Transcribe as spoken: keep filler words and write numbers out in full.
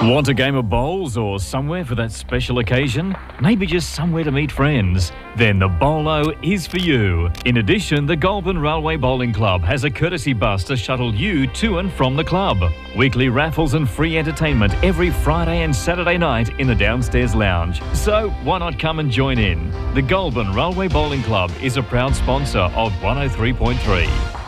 Want a game of bowls or somewhere for that special occasion? Maybe just somewhere to meet friends? Then the Bowlo is for you. In addition, the Goulburn Railway Bowling Club has a courtesy bus to shuttle you to and from the club. Weekly raffles and free entertainment every Friday and Saturday night in the downstairs lounge. So why not come and join in? The Goulburn Railway Bowling Club is a proud sponsor of one oh three point three.